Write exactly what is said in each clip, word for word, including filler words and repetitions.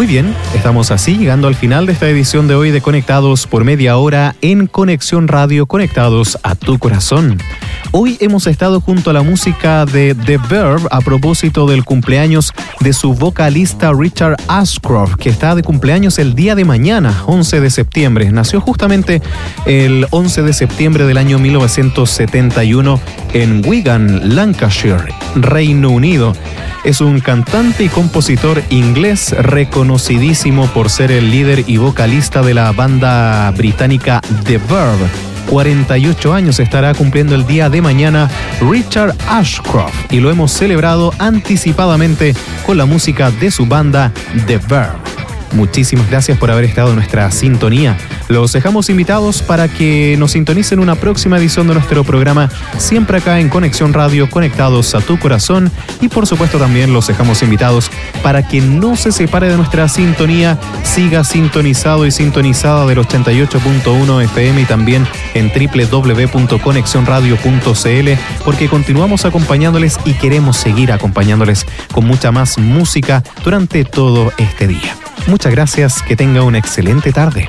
Muy bien, estamos así llegando al final de esta edición de hoy de Conectados por media hora en Conexión Radio, conectados a tu corazón. Hoy hemos estado junto a la música de The Verve a propósito del cumpleaños de su vocalista Richard Ashcroft, que está de cumpleaños el día de mañana, once de septiembre. Nació justamente el once de septiembre del año mil novecientos setenta y uno en Wigan, Lancashire, Reino Unido. Es un cantante y compositor inglés reconocidísimo por ser el líder y vocalista de la banda británica The Verve. cuarenta y ocho años estará cumpliendo el día de mañana Richard Ashcroft y lo hemos celebrado anticipadamente con la música de su banda The Verve. Muchísimas gracias por haber estado en nuestra sintonía. Los dejamos invitados para que nos sintonicen una próxima edición de nuestro programa, siempre acá en Conexión Radio, conectados a tu corazón. Y por supuesto también los dejamos invitados para que no se separe de nuestra sintonía, siga sintonizado y sintonizada del ochenta y ocho punto uno F M y también en doble u doble u doble u punto conexión radio punto c l, porque continuamos acompañándoles y queremos seguir acompañándoles con mucha más música durante todo este día. Muchas gracias, que tenga una excelente tarde.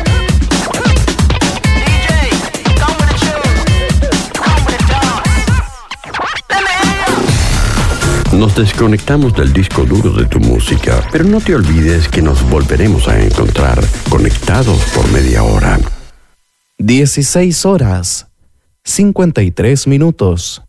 Nos desconectamos del disco duro de tu música, pero no te olvides que nos volveremos a encontrar conectados por media hora. dieciséis horas, cincuenta y tres minutos.